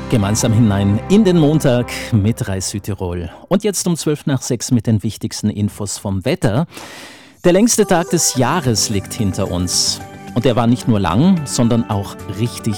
Gemeinsam hinein in den Montag mit Reis Südtirol. Und jetzt um 5:12 mit den wichtigsten Infos vom Wetter. Der längste Tag des Jahres liegt hinter uns. Und er war nicht nur lang, sondern auch richtig